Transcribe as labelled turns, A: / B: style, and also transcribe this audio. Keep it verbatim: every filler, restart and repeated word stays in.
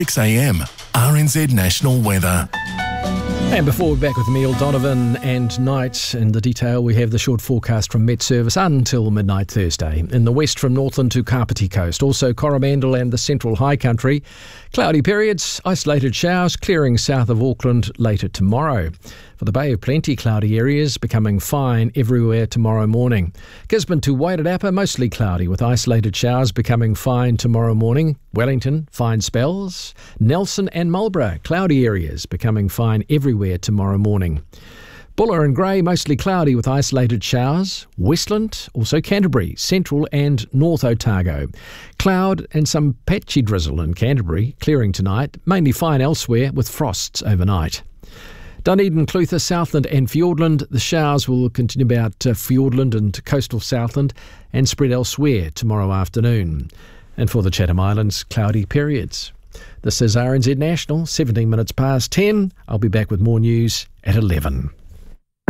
A: six a m, R N Z National Weather.
B: And before we're back with Neil Donovan and night in the detail, we have the short forecast from Met Service until midnight Thursday. In the west from Northland to Kapiti Coast, also Coromandel and the Central High Country. Cloudy periods, isolated showers clearing south of Auckland later tomorrow. For the Bay of Plenty, cloudy areas becoming fine everywhere tomorrow morning. Gisborne to Wairarapa, mostly cloudy with isolated showers becoming fine tomorrow morning. Wellington, fine spells. Nelson and Marlborough, cloudy areas becoming fine everywhere tomorrow morning. Buller and Grey, mostly cloudy with isolated showers. Westland, also Canterbury, Central and North Otago. Cloud and some patchy drizzle in Canterbury, clearing tonight. Mainly fine elsewhere with frosts overnight. Dunedin, Clutha, Southland and Fiordland. The showers will continue about uh, Fiordland and coastal Southland and spread elsewhere tomorrow afternoon. And for the Chatham Islands, cloudy periods. This is R N Z National, seventeen minutes past ten. I'll be back with more news at eleven.